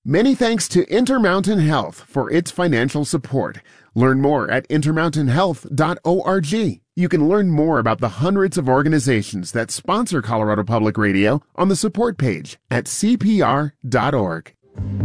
Many thanks to Intermountain Health for its financial support. Learn more at intermountainhealth.org. You can learn more about the hundreds of organizations that sponsor Colorado Public Radio on the support page at cpr.org.